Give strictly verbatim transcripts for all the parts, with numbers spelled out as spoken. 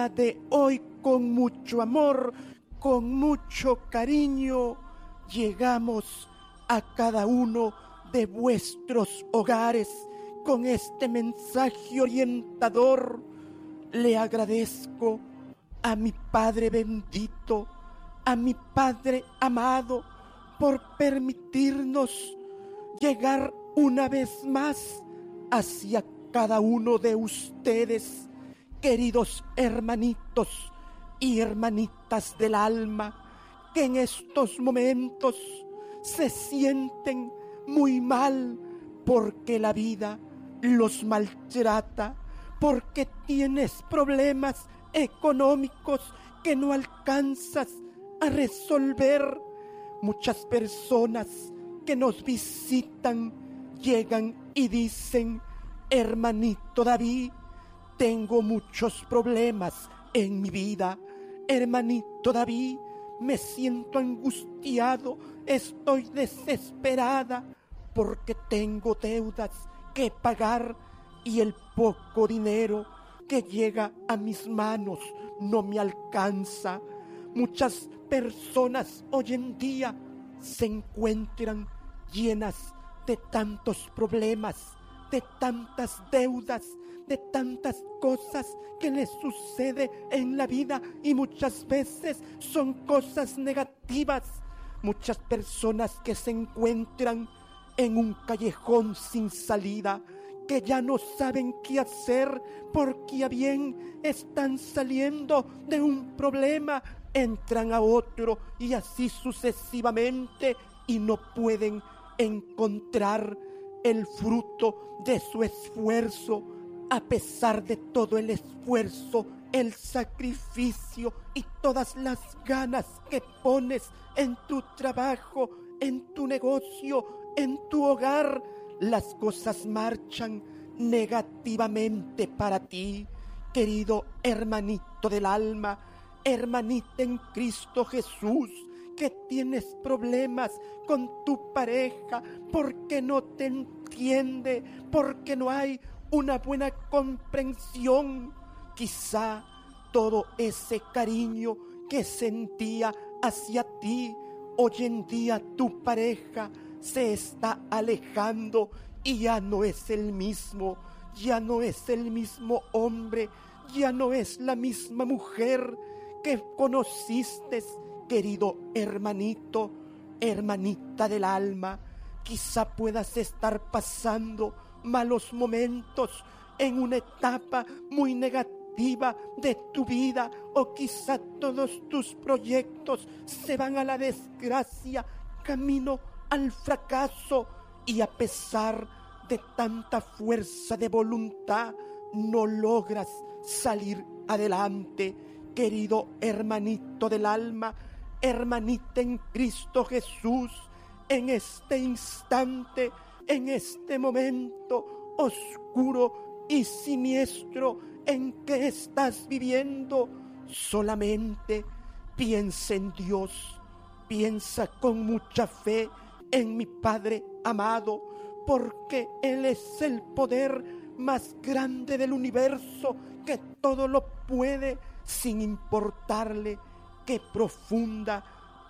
De hoy, con mucho amor, con mucho cariño, llegamos a cada uno de vuestros hogares con este mensaje orientador. Le agradezco a mi Padre bendito, a mi Padre amado, por permitirnos llegar una vez más hacia cada uno de ustedes, queridos hermanitos y hermanitas del alma, que en estos momentos se sienten muy mal porque la vida los maltrata, porque tienes problemas económicos que no alcanzas a resolver. Muchas personas que nos visitan llegan y dicen: hermanito David, tengo muchos problemas en mi vida. Hermanito David, me siento angustiado, estoy desesperada porque tengo deudas que pagar y el poco dinero que llega a mis manos no me alcanza. Muchas personas hoy en día se encuentran llenas de tantos problemas, de tantas deudas, de tantas cosas que les sucede en la vida, y muchas veces son cosas negativas. Muchas personas que se encuentran en un callejón sin salida, que ya no saben qué hacer porque a bien están saliendo de un problema, entran a otro y así sucesivamente, y no pueden encontrar el fruto de su esfuerzo. A pesar de todo el esfuerzo, el sacrificio y todas las ganas que pones en tu trabajo, en tu negocio, en tu hogar, las cosas marchan negativamente para ti, querido hermanito del alma, hermanita en Cristo Jesús, que tienes problemas con tu pareja porque no te entiende, porque no hay una buena comprensión. Quizá todo ese cariño que sentía hacia ti, hoy en día tu pareja se está alejando y ya no es el mismo, ya no es el mismo hombre, ya no es la misma mujer que conociste, querido hermanito, hermanita del alma. Quizá puedas estar pasando malos momentos en una etapa muy negativa de tu vida, o quizá todos tus proyectos se van a la desgracia, camino al fracaso, y a pesar de tanta fuerza de voluntad no logras salir adelante. Querido hermanito del alma, hermanita en Cristo Jesús, en este instante, en este momento oscuro y siniestro en que estás viviendo, solamente piensa en Dios, piensa con mucha fe en mi Padre amado, porque Él es el poder más grande del universo, que todo lo puede, sin importarle qué profunda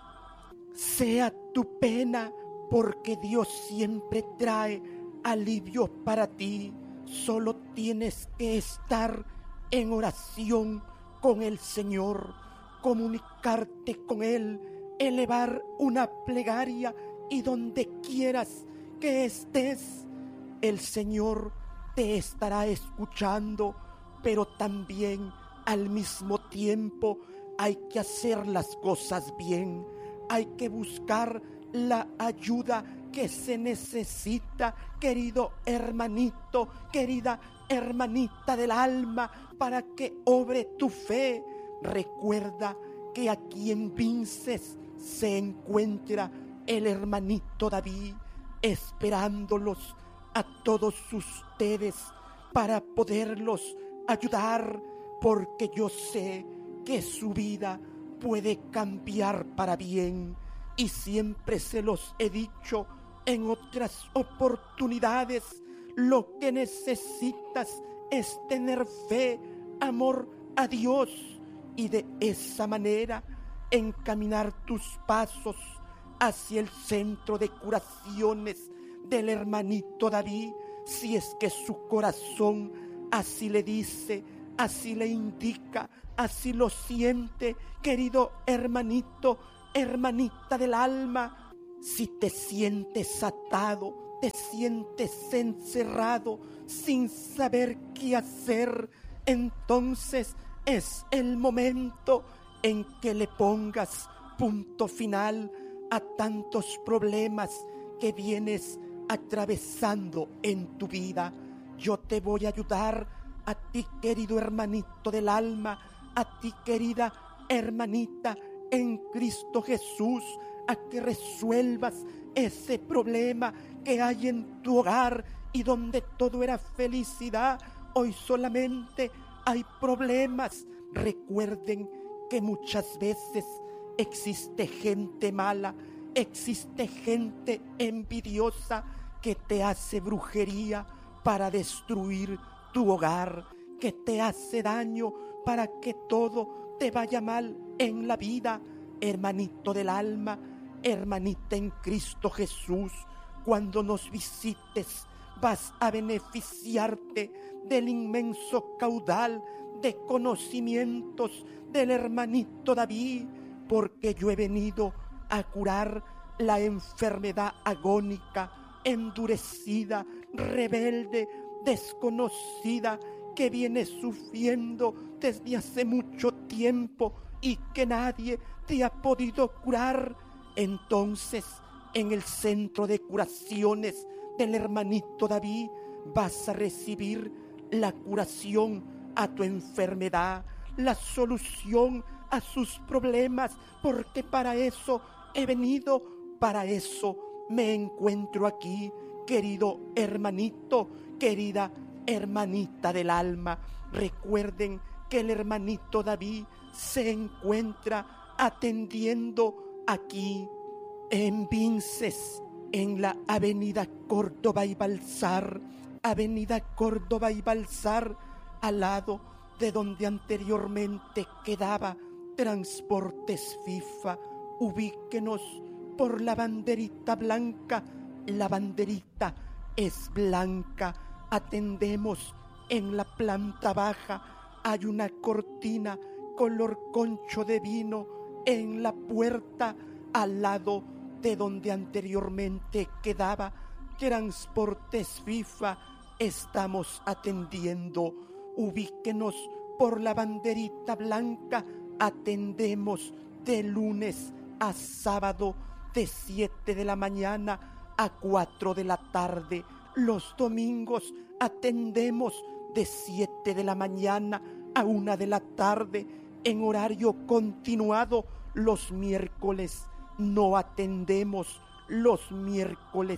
sea tu pena, porque Dios siempre trae alivio para ti. Solo tienes que estar en oración con el Señor, comunicarte con Él, elevar una plegaria, y donde quieras que estés, el Señor te estará escuchando. Pero también al mismo tiempo hay que hacer las cosas bien, hay que buscar la ayuda que se necesita, querido hermanito, querida hermanita del alma, para que obre tu fe. Recuerda que aquí en Vinces se encuentra el hermanito David, esperándolos a todos ustedes para poderlos ayudar, porque yo sé que su vida puede cambiar para bien, y siempre se los he dicho en otras oportunidades: lo que necesitas es tener fe, amor a Dios y de esa manera encaminar tus pasos hacia el centro de curaciones del hermanito David, si es que su corazón así le dice, así le indica, así lo siente, querido hermanito, hermanita del alma. Si te sientes atado, te sientes encerrado sin saber qué hacer, entonces es el momento en que le pongas punto final a tantos problemas que vienes atravesando en tu vida. Yo te voy a ayudar a ti, querido hermanito del alma, a ti, querida hermanita en Cristo Jesús, a que resuelvas ese problema que hay en tu hogar y donde todo era felicidad. Hoy solamente hay problemas. Recuerden que muchas veces existe gente mala, existe gente envidiosa que te hace brujería para destruir tu hogar, que te hace daño para que todo te vaya mal en la vida. Hermanito del alma, hermanita en Cristo Jesús, cuando nos visites vas a beneficiarte del inmenso caudal de conocimientos del hermanito David, porque yo he venido a curar la enfermedad agónica, endurecida, rebelde, desconocida, que viene sufriendo desde hace mucho tiempo y que nadie te ha podido curar. Entonces, en el centro de curaciones del hermanito David vas a recibir la curación a tu enfermedad, la solución a sus problemas, porque para eso he venido, para eso me encuentro aquí, querido hermanito, querida hermanita del alma. Recuerden que el hermanito David se encuentra atendiendo aquí en Vinces, en la avenida Córdoba y Balsar, avenida Córdoba y Balsar, al lado de donde anteriormente quedaba Transportes FIFA. Ubíquenos por la banderita blanca, la banderita es blanca. Atendemos en la planta baja, hay una cortina color concho de vino en la puerta, al lado de donde anteriormente quedaba Transportes FIFA. Estamos atendiendo. Ubíquenos por la banderita blanca. Atendemos de lunes a sábado de siete de la mañana a cuatro de la tarde. Los domingos atendemos de siete de la mañana a una de la tarde en horario continuado. Los miércoles no atendemos, los miércoles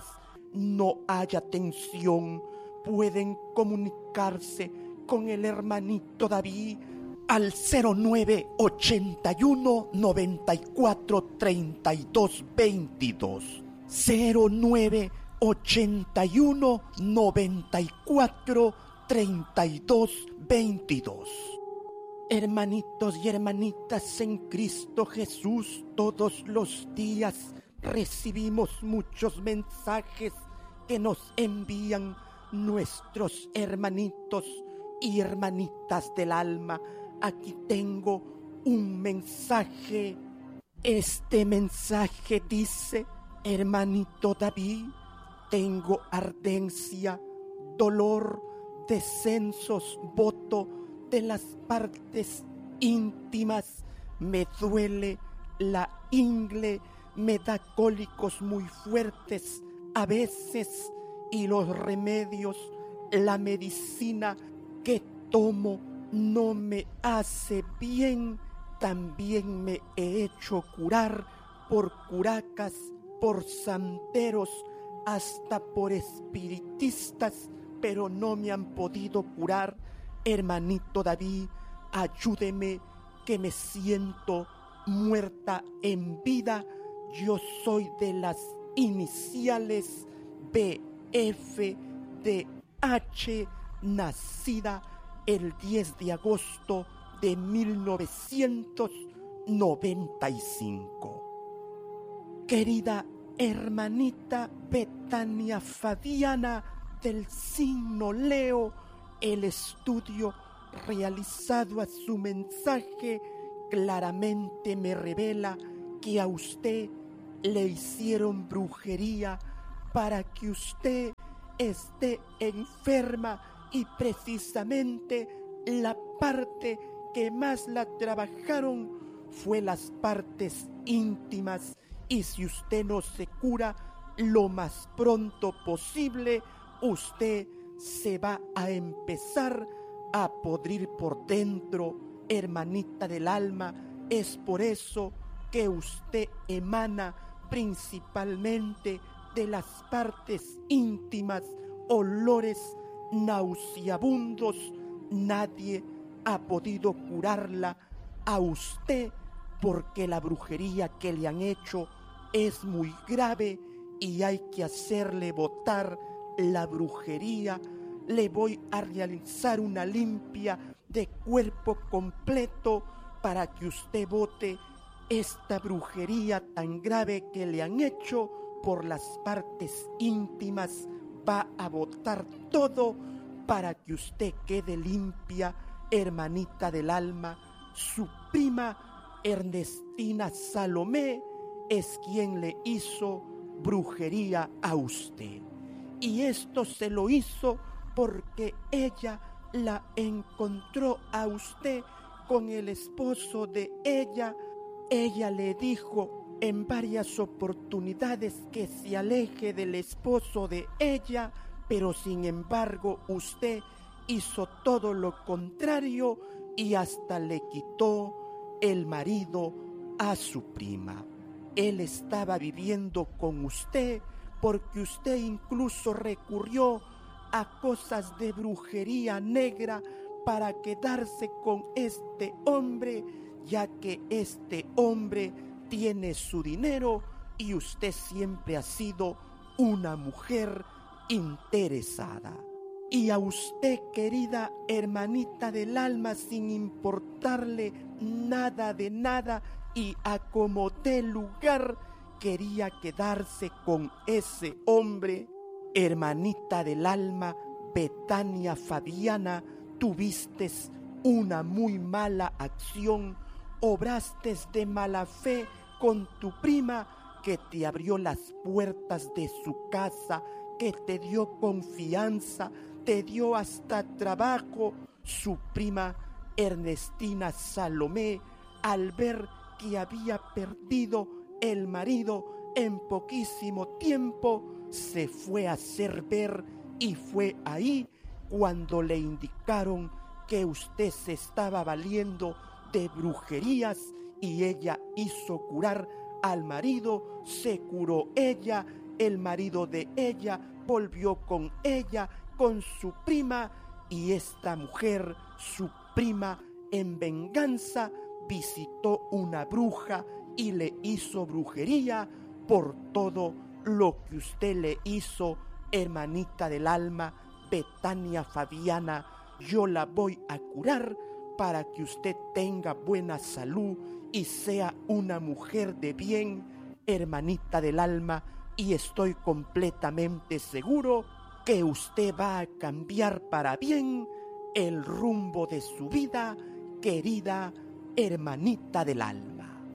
no hay atención. Pueden comunicarse con el hermanito David al cero nueve ochenta y uno noventa y cuatro treinta y dos veintidós, cero nueve ochenta y uno noventa y cuatro treinta y dos veintidós. Hermanitos y hermanitas en Cristo Jesús, todos los días recibimos muchos mensajes que nos envían nuestros hermanitos y hermanitas del alma. Aquí tengo un mensaje. Este mensaje dice: hermanito David, tengo ardencia, dolor, descensos, voto de las partes íntimas, me duele la ingle, me da cólicos muy fuertes a veces, y los remedios, la medicina que tomo no me hace bien. También me he hecho curar por curacas, por santeros, hasta por espiritistas, pero no me han podido curar. Hermanito David, ayúdeme, que me siento muerta en vida. Yo soy de las iniciales B F D H, nacida el diez de agosto de mil novecientos noventa y cinco. Querida hermanita Betania Fabiana del signo Leo, el estudio realizado a su mensaje claramente me revela que a usted le hicieron brujería para que usted esté enferma, y precisamente la parte que más la trabajaron fue las partes íntimas, y si usted no se cura lo más pronto posible, usted se va a empezar a podrir por dentro, hermanita del alma. Es por eso que usted emana principalmente de las partes íntimas olores nauseabundos. Nadie ha podido curarla a usted porque la brujería que le han hecho es muy grave y hay que hacerle botar la brujería. Le voy a realizar una limpia de cuerpo completo para que usted bote esta brujería tan grave que le han hecho por las partes íntimas. Va a botar todo para que usted quede limpia, hermanita del alma. Su prima Ernestina Salomé es quien le hizo brujería a usted. Y esto se lo hizo porque ella la encontró a usted con el esposo de ella. Ella le dijo en varias oportunidades que se aleje del esposo de ella, pero sin embargo usted hizo todo lo contrario y hasta le quitó el marido a su prima. Él estaba viviendo con usted porque usted incluso recurrió a cosas de brujería negra para quedarse con este hombre, ya que este hombre tiene su dinero y usted siempre ha sido una mujer interesada. Y a usted, querida hermanita del alma, sin importarle nada de nada y a como dé lugar, quería quedarse con ese hombre. Hermanita del alma, Betania Fabiana, tuviste una muy mala acción, obraste de mala fe con tu prima, que te abrió las puertas de su casa, que te dio confianza, te dio hasta trabajo. Su prima Ernestina Salomé, al ver que había perdido el marido en poquísimo tiempo, se fue a hacer ver, y fue ahí cuando le indicaron que usted se estaba valiendo de brujerías, y ella hizo curar al marido. Se curó ella, el marido de ella volvió con ella, con su prima, y esta mujer, su prima, en venganza visitó una bruja y le hizo brujería por todo lo que usted le hizo, hermanita del alma, Betania Fabiana. Yo la voy a curar para que usted tenga buena salud y sea una mujer de bien, hermanita del alma, y estoy completamente seguro que usted va a cambiar para bien el rumbo de su vida, querida hermanita del alma.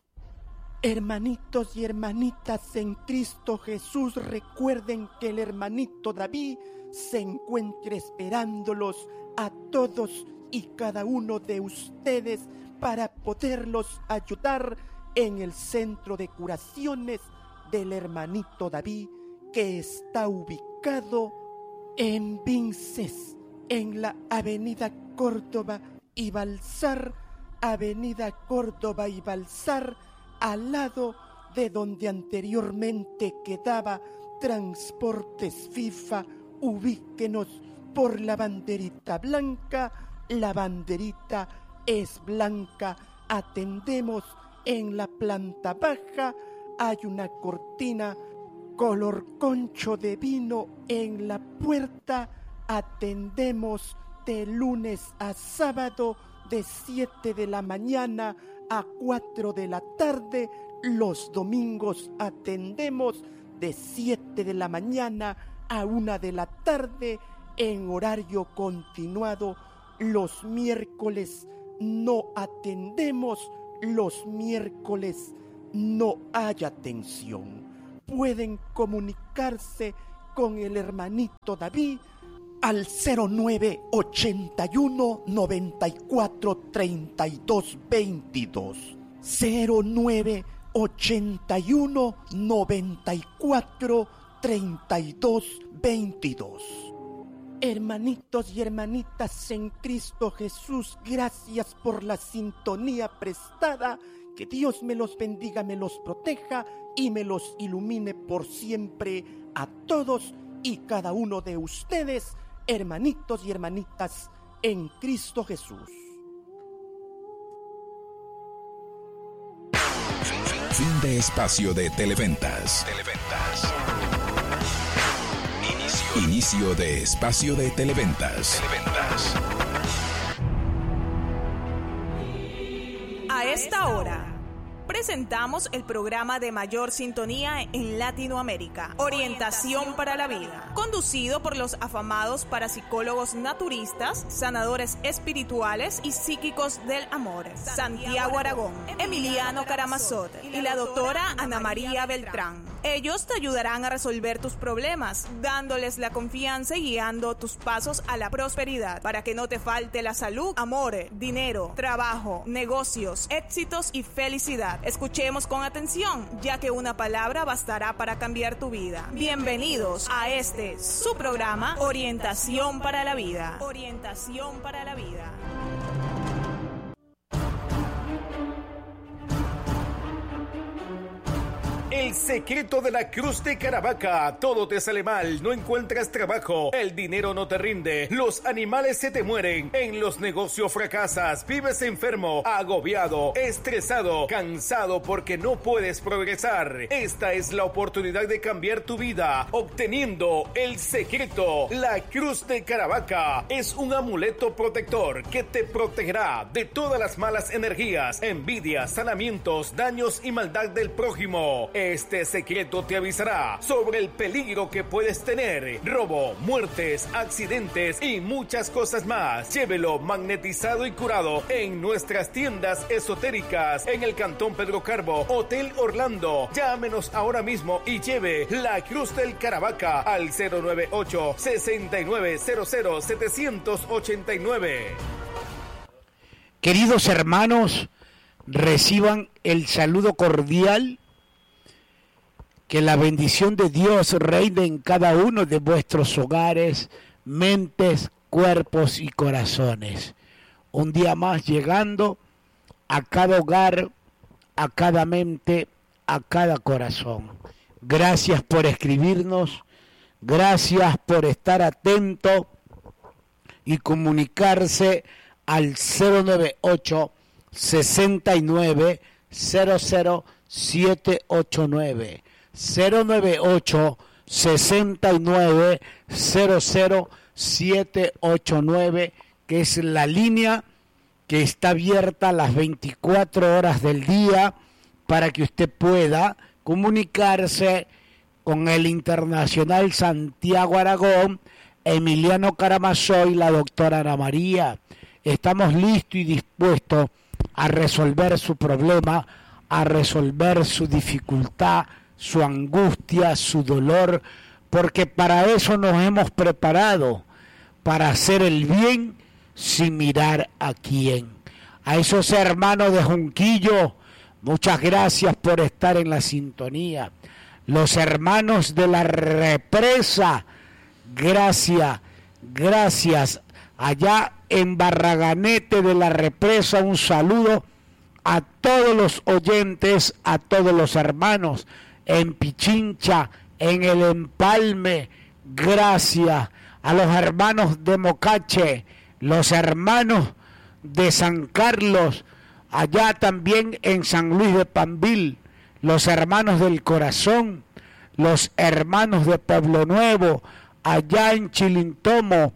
Hermanitos y hermanitas en Cristo Jesús, recuerden que el hermanito David se encuentra esperándolos a todos y cada uno de ustedes para poderlos ayudar en el centro de curaciones del hermanito David, que está ubicado en Vinces, en la avenida Córdoba y Balsar, avenida Córdoba y Balsar, al lado de donde anteriormente quedaba Transportes FIFA. Ubíquenos por la banderita blanca. La banderita es blanca. Atendemos en la planta baja. Hay una cortina color concho de vino en la puerta. Atendemos de lunes a sábado de siete de la mañana a cuatro de la tarde. Los domingos atendemos de siete de la mañana a una de la tarde en horario continuado. Los miércoles no atendemos, los miércoles no hay atención. Pueden comunicarse con el hermanito David al cero nueve ochenta y uno noventa y cuatro treinta y dos veintidós. cero nueve ochenta y uno noventa y cuatro treinta y dos veintidós. Hermanitos y hermanitas en Cristo Jesús, gracias por la sintonía prestada. Que Dios me los bendiga, me los proteja y me los ilumine por siempre a todos y cada uno de ustedes, hermanitos y hermanitas en Cristo Jesús. Fin de espacio de Televentas. Televentas. Inicio. Inicio de espacio de Televentas. Televentas. A esta hora presentamos el programa de mayor sintonía en Latinoamérica, Orientación para la Vida, conducido por los afamados parapsicólogos naturistas, sanadores espirituales y psíquicos del amor, Santiago Aragón, Emiliano Karamazov y la doctora Ana María Beltrán. Ellos te ayudarán a resolver tus problemas, dándoles la confianza y guiando tus pasos a la prosperidad, para que no te falte la salud, amor, dinero, trabajo, negocios, éxitos y felicidad. Escuchemos con atención, ya que una palabra bastará para cambiar tu vida. Bienvenidos a este, su programa, Orientación para la Vida. Orientación para la Vida. El secreto de la cruz de Caravaca. Todo te sale mal, no encuentras trabajo, el dinero no te rinde, los animales se te mueren, en los negocios fracasas, vives enfermo, agobiado, estresado, cansado porque no puedes progresar. Esta es la oportunidad de cambiar tu vida, obteniendo el secreto. La cruz de Caravaca es un amuleto protector que te protegerá de todas las malas energías, envidias, sanamientos, daños y maldad del prójimo. Este secreto te avisará sobre el peligro que puedes tener, robo, muertes, accidentes y muchas cosas más. Llévelo magnetizado y curado en nuestras tiendas esotéricas en el Cantón Pedro Carbo, Hotel Orlando. Llámenos ahora mismo y lleve la Cruz del Caravaca al cero nueve ocho, sesenta y nueve cero cero, setecientos ochenta y nueve. Queridos hermanos, reciban el saludo cordial. Que la bendición de Dios reine en cada uno de vuestros hogares, mentes, cuerpos y corazones. Un día más llegando a cada hogar, a cada mente, a cada corazón. Gracias por escribirnos, gracias por estar atento y comunicarse al cero nueve ocho, sesenta y nueve cero cero siete ocho nueve. cero nueve ocho, sesenta y nueve cero cero siete ocho nueve, que es la línea que está abierta las veinticuatro horas del día para que usted pueda comunicarse con el internacional Santiago Aragón, Emiliano Karamazov y la doctora Ana María. Estamos listos y dispuestos a resolver su problema, a resolver su dificultad, su angustia, su dolor, porque para eso nos hemos preparado, para hacer el bien sin mirar a quién. A esos hermanos de Junquillo, muchas gracias por estar en la sintonía. Los hermanos de la represa, gracias, gracias. Allá en Barraganete de la represa, un saludo a todos los oyentes, a todos los hermanos. En Pichincha, en el Empalme, gracias a los hermanos de Mocache, los hermanos de San Carlos, allá también en San Luis de Pambil, los hermanos del Corazón, los hermanos de Pueblo Nuevo, allá en Chilintomo,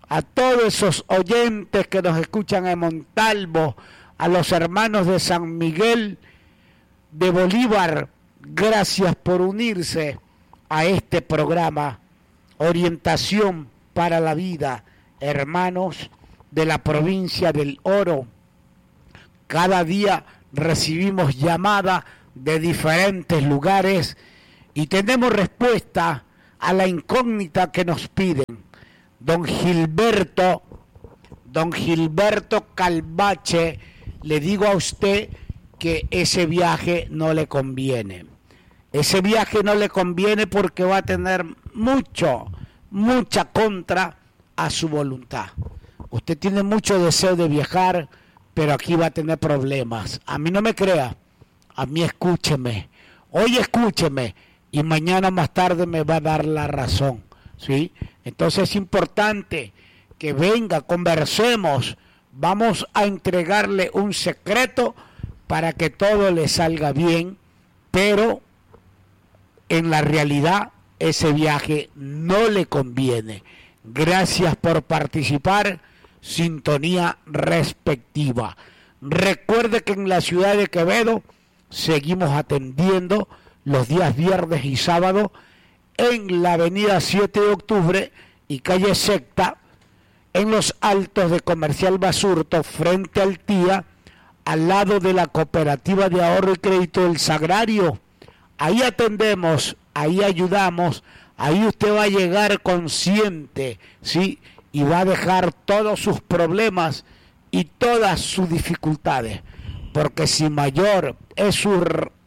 a todos esos oyentes que nos escuchan en Montalvo, a los hermanos de San Miguel de Bolívar, gracias por unirse a este programa, Orientación para la Vida, hermanos de la provincia del Oro. Cada día recibimos llamadas de diferentes lugares y tenemos respuesta a la incógnita que nos piden. Don Gilberto, don Gilberto Calvache, le digo a usted que ese viaje no le conviene. Ese viaje no le conviene porque va a tener mucho, mucha contra a su voluntad. Usted tiene mucho deseo de viajar, pero aquí va a tener problemas. A mí no me crea, a mí escúcheme. Hoy escúcheme y mañana más tarde me va a dar la razón, ¿sí? Entonces es importante que venga, conversemos, vamos a entregarle un secreto para que todo le salga bien, pero en la realidad ese viaje no le conviene. Gracias por participar, sintonía respectiva. Recuerde que en la ciudad de Quevedo seguimos atendiendo los días viernes y sábado en la avenida siete de octubre y calle Secta, en los altos de Comercial Basurto, frente al T I A, al lado de la Cooperativa de Ahorro y Crédito del Sagrario. Ahí atendemos, ahí ayudamos, ahí usted va a llegar consciente, ¿sí? Y va a dejar todos sus problemas y todas sus dificultades, porque si mayor es su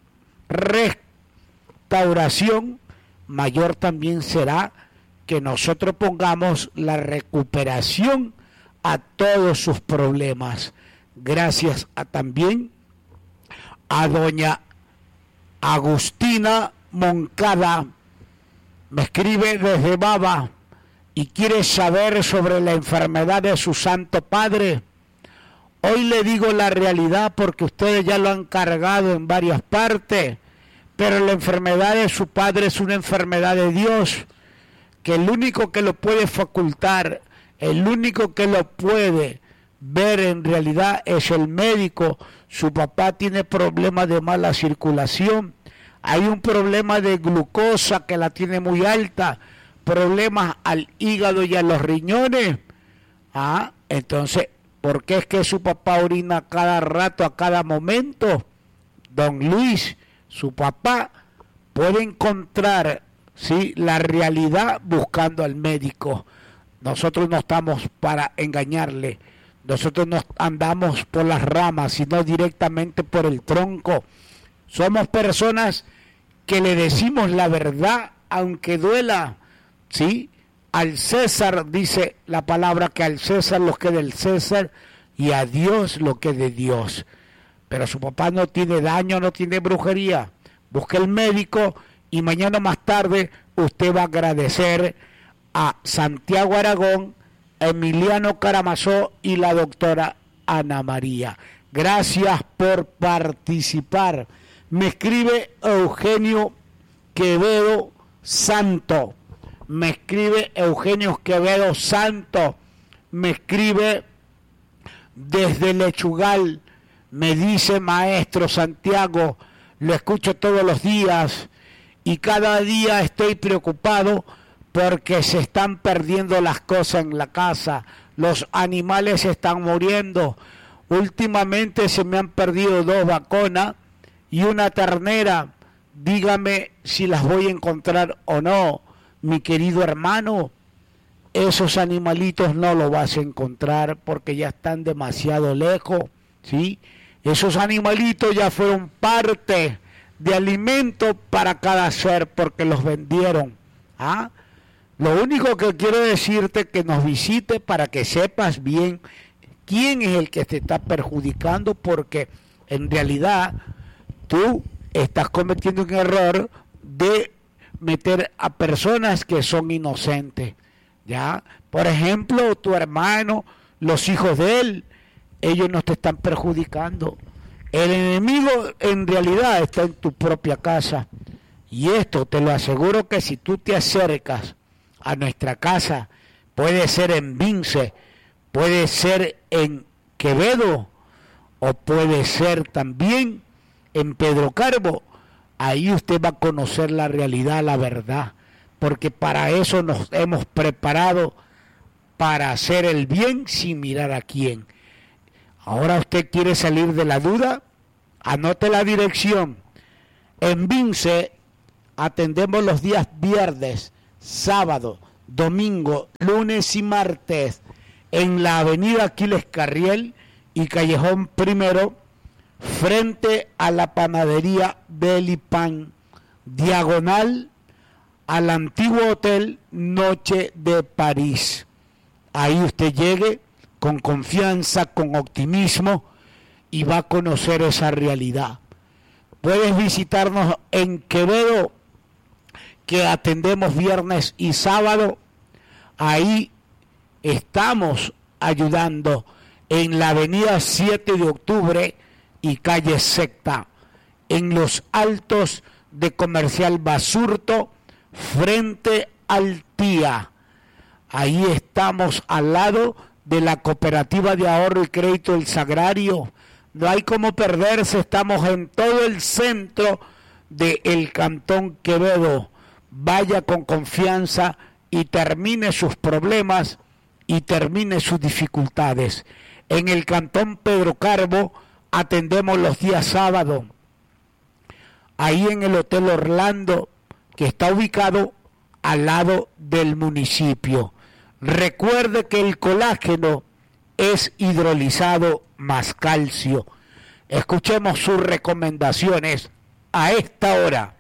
restauración, mayor también será que nosotros pongamos la recuperación a todos sus problemas. Gracias a también a doña Agustina Moncada, me escribe desde Baba y quiere saber sobre la enfermedad de su santo padre. Hoy le digo la realidad porque ustedes ya lo han cargado en varias partes, pero la enfermedad de su padre es una enfermedad de Dios, que el único que lo puede facultar, el único que lo puede ver en realidad es el médico. Su papá tiene problemas de mala circulación, hay un problema de glucosa que la tiene muy alta, problemas al hígado y a los riñones. Ah, entonces, ¿por qué es que su papá orina cada rato, a cada momento? Don Luis, su papá puede encontrar, ¿sí?, la realidad buscando al médico. Nosotros no estamos para engañarle, nosotros no andamos por las ramas, sino directamente por el tronco. Somos personas que le decimos la verdad, aunque duela, ¿sí? Al César, dice la palabra, que al César lo que es del César y a Dios lo que es de Dios. Pero su papá no tiene daño, no tiene brujería. Busque el médico y mañana más tarde usted va a agradecer a Santiago Aragón, Emiliano Karamazov y la doctora Ana María. Gracias por participar. Me escribe Eugenio Quevedo Santo. Me escribe Eugenio Quevedo Santo. Me escribe desde Lechugal. Me dice: maestro Santiago, lo escucho todos los días y cada día estoy preocupado porque se están perdiendo las cosas en la casa, los animales se están muriendo. Últimamente se me han perdido dos vaconas y una ternera. Dígame si las voy a encontrar o no, mi querido hermano. Esos animalitos no los vas a encontrar porque ya están demasiado lejos, ¿sí? Esos animalitos ya fueron parte de alimento para cada ser porque los vendieron. ¿Ah? Lo único que quiero decirte es que nos visite para que sepas bien quién es el que te está perjudicando, porque en realidad tú estás cometiendo un error de meter a personas que son inocentes. ¿Ya? Por ejemplo, tu hermano, los hijos de él, ellos no te están perjudicando. El enemigo en realidad está en tu propia casa. Y esto te lo aseguro que si tú te acercas a nuestra casa puede ser en Vince, puede ser en Quevedo o puede ser también en Pedro Carbo. Ahí usted va a conocer la realidad, la verdad, porque para eso nos hemos preparado, para hacer el bien sin mirar a quién. Ahora usted quiere salir de la duda, anote la dirección. En Vince atendemos los días viernes, sábado, domingo, lunes y martes en la avenida Aquiles Carriel y Callejón Primero, frente a la panadería Delipan, diagonal al antiguo hotel Noche de París. Ahí usted llegue con confianza, con optimismo y va a conocer esa realidad. Puedes visitarnos en Quevedo, que atendemos viernes y sábado. Ahí estamos ayudando en la avenida siete de octubre y calle Secta, en los altos de Comercial Basurto, frente al T I A. Ahí estamos al lado de la Cooperativa de Ahorro y Crédito El Sagrario. No hay como perderse, estamos en todo el centro del Cantón Quevedo. Vaya con confianza y termine sus problemas y termine sus dificultades. En el Cantón Pedro Carbo atendemos los días sábados, ahí en el Hotel Orlando, que está ubicado al lado del municipio. Recuerde que el colágeno es hidrolizado más calcio. Escuchemos sus recomendaciones a esta hora.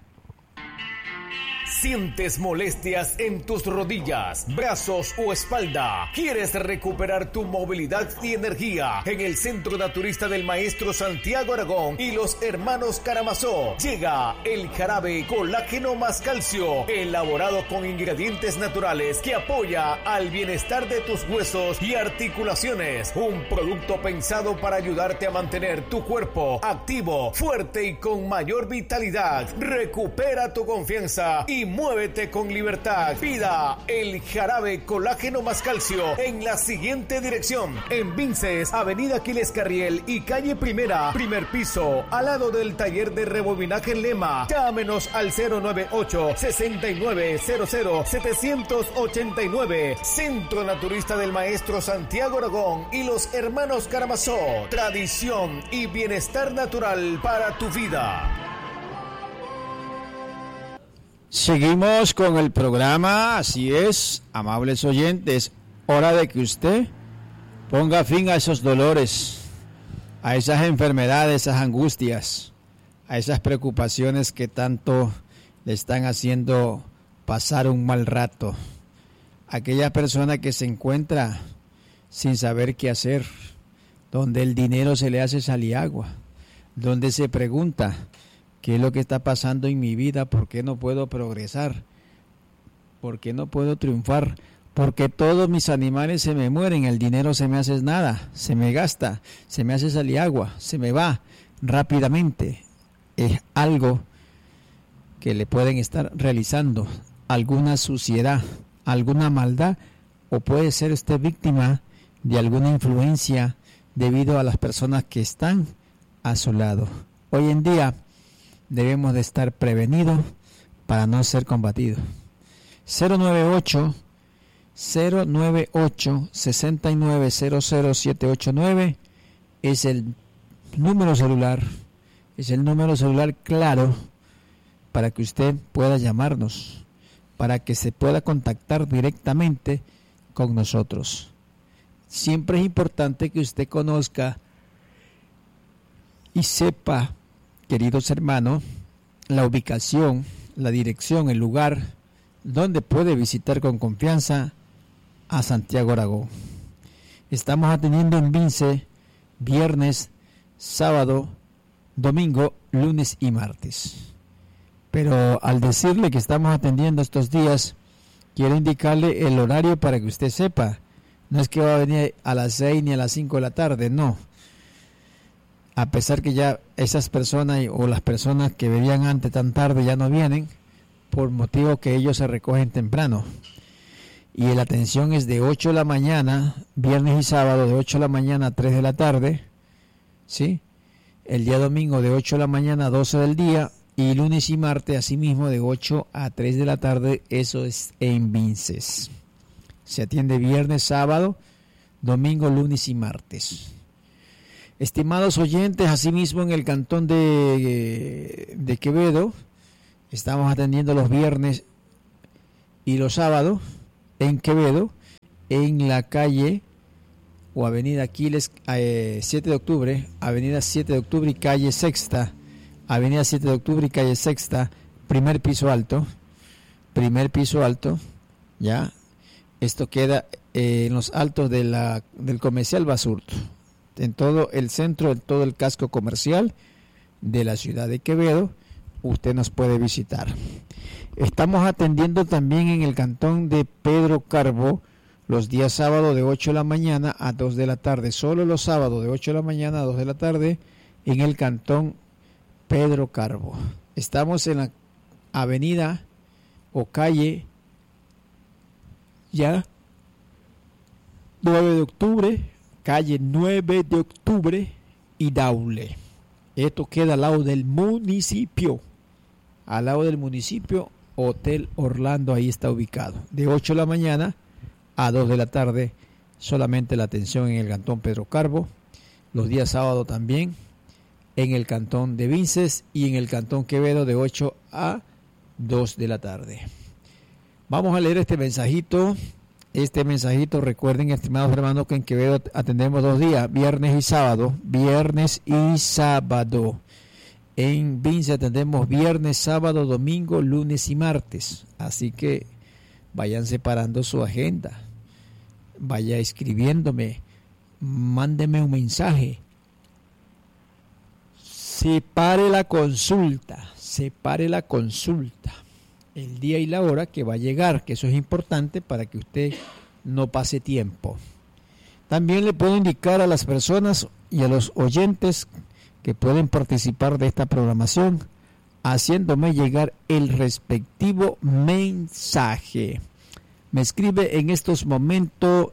¿Sientes molestias en tus rodillas, brazos o espalda? ¿Quieres recuperar tu movilidad y energía? En el Centro Naturista del Maestro Santiago Aragón y los hermanos Karamazov llega el jarabe colágeno más calcio, elaborado con ingredientes naturales que apoya al bienestar de tus huesos y articulaciones. Un producto pensado para ayudarte a mantener tu cuerpo activo, fuerte y con mayor vitalidad. Recupera tu confianza y muévete con libertad. Pida el jarabe colágeno más calcio en la siguiente dirección: en Vinces, avenida Aquiles Carriel y calle Primera, primer piso, al lado del taller de rebobinaje en Lema. Llámenos al cero nueve ocho, seis nueve cero cero, siete ocho nueve. Centro Naturista del Maestro Santiago Aragón y los hermanos Karamazov. Tradición y bienestar natural para tu vida. Seguimos con el programa, así es, amables oyentes, hora de que usted ponga fin a esos dolores, a esas enfermedades, esas angustias, a esas preocupaciones que tanto le están haciendo pasar un mal rato. Aquella persona que se encuentra sin saber qué hacer, donde el dinero se le hace saliagua, donde se pregunta: ¿qué es lo que está pasando en mi vida? ¿Por qué no puedo progresar? ¿Por qué no puedo triunfar? Porque todos mis animales se me mueren, el dinero se me hace nada, se me gasta, se me hace salir agua, se me va rápidamente. Es algo que le pueden estar realizando, alguna suciedad, alguna maldad, o puede ser usted víctima de alguna influencia debido a las personas que están a su lado. Hoy en día debemos de estar prevenidos para no ser combatidos. cero nueve ocho, cero nueve ocho, seis nueve cero cero siete ocho nueve es el número celular, es el número celular claro para que usted pueda llamarnos, para que se pueda contactar directamente con nosotros. Siempre es importante que usted conozca y sepa, queridos hermanos, la ubicación, la dirección, el lugar donde puede visitar con confianza a Santiago Aragón. Estamos atendiendo en Vince viernes, sábado, domingo, lunes y martes. Pero al decirle que estamos atendiendo estos días, quiero indicarle el horario para que usted sepa. No es que va a venir a las seis ni a las cinco de la tarde, no. A pesar que ya esas personas o las personas que bebían antes tan tarde ya no vienen, por motivo que ellos se recogen temprano. y la atención es de ocho de la mañana, viernes y sábado de ocho de la mañana a tres de la tarde, ¿sí? El día domingo de ocho de la mañana a doce del día, y lunes y martes asimismo de ocho a tres de la tarde, eso es en Vinces. Se atiende viernes, sábado, domingo, lunes y martes. Estimados oyentes, asimismo en el cantón de, de Quevedo, estamos atendiendo los viernes y los sábados en Quevedo, en la calle o avenida Aquiles eh, siete de octubre, avenida siete de octubre y calle Sexta, avenida siete de octubre y calle Sexta, primer piso alto, primer piso alto, ya, esto queda eh, en los altos de la, del comercial Basurto, en todo el centro, en todo el casco comercial de la ciudad de Quevedo, usted nos puede visitar. Estamos atendiendo también en el cantón de Pedro Carbo, los días sábados de ocho de la mañana a dos de la tarde, solo los sábados de ocho de la mañana a dos de la tarde en el cantón Pedro Carbo. Estamos en la avenida o calle ya nueve de octubre, calle nueve de octubre y Daule. Esto queda al lado del municipio, al lado del municipio, Hotel Orlando, ahí está ubicado. De ocho de la mañana a dos de la tarde, solamente la atención en el cantón Pedro Carbo, los días sábados también, en el cantón de Vinces y en el cantón Quevedo de ocho a dos de la tarde. Vamos a leer este mensajito. Este mensajito, recuerden, estimados hermanos, que en Quevedo atendemos dos días, viernes y sábado, viernes y sábado. En Vince atendemos viernes, sábado, domingo, lunes y martes. Así que vayan separando su agenda, vaya escribiéndome, mándeme un mensaje. Separe la consulta, separe la consulta. El día y la hora que va a llegar, que eso es importante para que usted no pase tiempo. También le puedo indicar a las personas y a los oyentes que pueden participar de esta programación haciéndome llegar el respectivo mensaje. Me escribe en estos momentos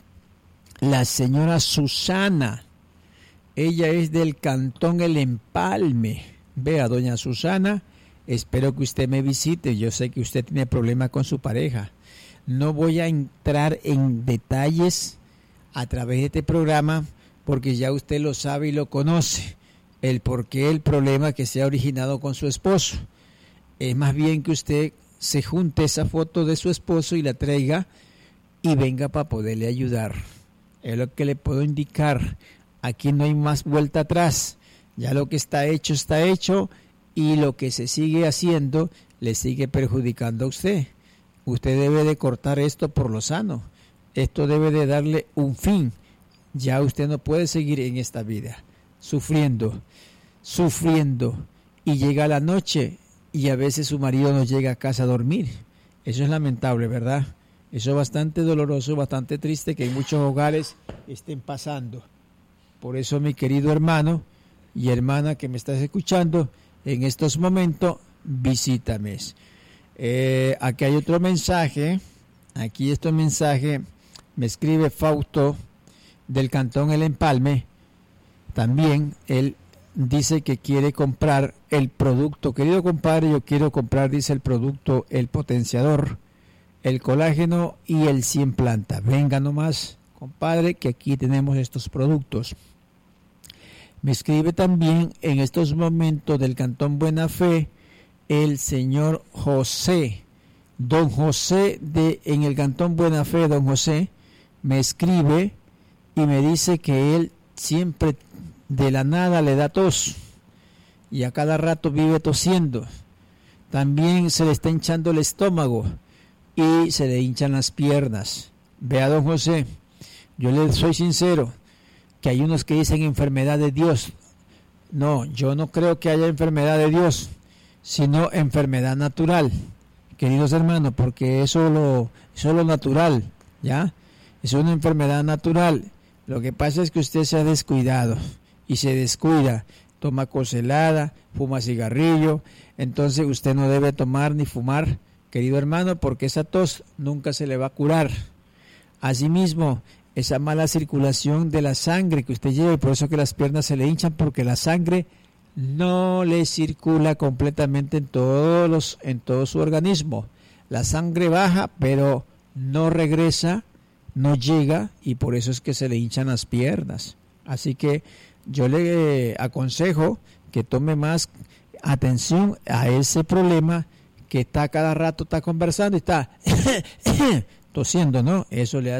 la señora Susana. Ella es del cantón El Empalme. Vea, doña Susana, espero que usted me visite. Yo sé que usted tiene problemas con su pareja. No voy a entrar en detalles a través de este programa porque ya usted lo sabe y lo conoce. El por qué el problema que se ha originado con su esposo. Es más bien que usted se junte esa foto de su esposo y la traiga y venga para poderle ayudar. Es lo que le puedo indicar. Aquí no hay más vuelta atrás. Ya lo que está hecho está hecho. Y lo que se sigue haciendo le sigue perjudicando a usted. Usted debe de cortar esto por lo sano. Esto debe de darle un fin. Ya usted no puede seguir en esta vida sufriendo, sufriendo. Y llega la noche y a veces su marido no llega a casa a dormir. Eso es lamentable, ¿verdad? Eso es bastante doloroso, bastante triste que en muchos hogares estén pasando. Por eso, mi querido hermano y hermana que me estás escuchando, en estos momentos, visítame. Eh, aquí hay otro mensaje. Aquí este mensaje me escribe Fausto del cantón El Empalme. También él dice que quiere comprar el producto. Querido compadre, yo quiero comprar, dice el producto, el potenciador, el colágeno y el cien planta. Venga nomás, compadre, que aquí tenemos estos productos. Me escribe también en estos momentos del cantón Buena Fe el señor José, don José de en el cantón Buena Fe, don José me escribe y me dice que él siempre de la nada le da tos y a cada rato vive tosiendo. También se le está hinchando el estómago y se le hinchan las piernas. Vea, don José, yo le soy sincero, que hay unos que dicen enfermedad de Dios. No, yo no creo que haya enfermedad de Dios, sino enfermedad natural, queridos hermanos, porque eso, lo, eso es lo natural, ¿ya? Es una enfermedad natural. Lo que pasa es que usted se ha descuidado y se descuida, toma cosa helada, fuma cigarrillo, entonces usted no debe tomar ni fumar querido hermano, porque esa tos nunca se le va a curar. Asimismo, esa mala circulación de la sangre que usted lleva, y por eso que las piernas se le hinchan, porque la sangre no le circula completamente en todos los, en todo su organismo. La sangre baja, pero no regresa, no llega, y por eso es que se le hinchan las piernas. Así que yo le aconsejo que tome más atención a ese problema, que está cada rato, está conversando y está tosiendo, ¿no? Eso le hace